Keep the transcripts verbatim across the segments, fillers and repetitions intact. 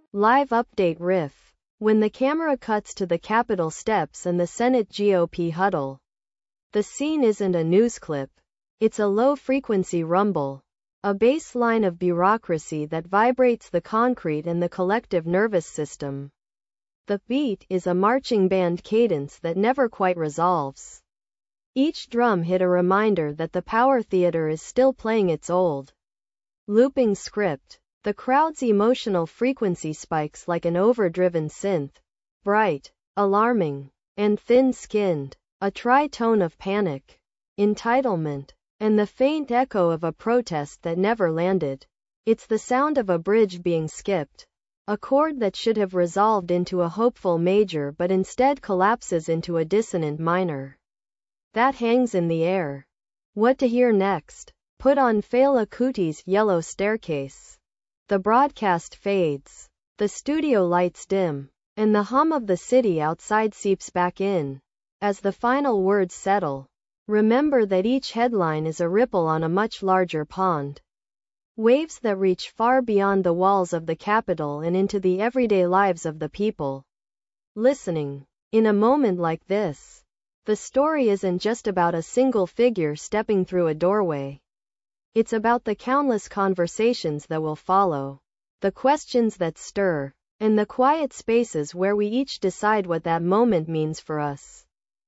Live update riff. When the camera cuts to the Capitol steps and the Senate G O P huddle, the scene isn't a news clip. It's a low-frequency rumble. A bass line of bureaucracy that vibrates the concrete and the collective nervous system. The beat is a marching band cadence that never quite resolves. Each drum hit a reminder that the power theater is still playing its old, looping script. The crowd's emotional frequency spikes like an overdriven synth. Bright, alarming, and thin-skinned. A tritone of panic, entitlement, and the faint echo of a protest that never landed. It's the sound of a bridge being skipped. A chord that should have resolved into a hopeful major but instead collapses into a dissonant minor. That hangs in the air. What to hear next? Put on Fela Kuti's Yellow Staircase. The broadcast fades. The studio lights dim. And the hum of the city outside seeps back in. As the final words settle, remember that each headline is a ripple on a much larger pond. Waves that reach far beyond the walls of the Capitol and into the everyday lives of the people listening. In a moment like this, the story isn't just about a single figure stepping through a doorway. It's about the countless conversations that will follow, the questions that stir, and the quiet spaces where we each decide what that moment means for us.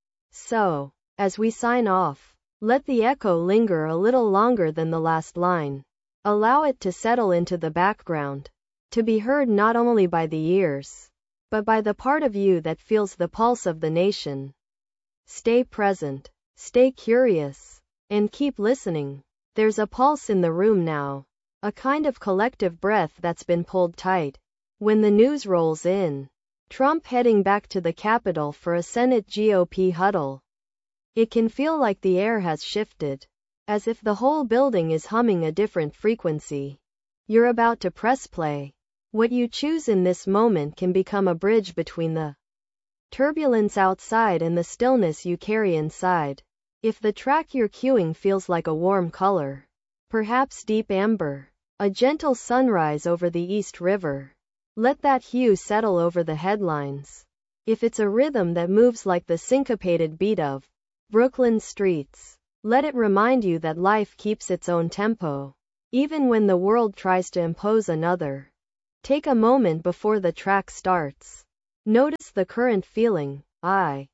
So, as we sign off, let the echo linger a little longer than the last line. Allow it to settle into the background, to be heard not only by the ears, but by the part of you that feels the pulse of the nation. Stay present, stay curious, and keep listening. There's a pulse in the room now, a kind of collective breath that's been pulled tight. When the news rolls in, Trump heading back to the Capitol for a Senate G O P huddle, it can feel like the air has shifted, as if the whole building is humming a different frequency. You're about to press play. What you choose in this moment can become a bridge between the turbulence outside and the stillness you carry inside. If the track you're cueing feels like a warm color, perhaps deep amber, a gentle sunrise over the East River, let that hue settle over the headlines. If it's a rhythm that moves like the syncopated beat of Brooklyn streets, let it remind you that life keeps its own tempo, even when the world tries to impose another. Take a moment before the track starts. Notice the current feeling. I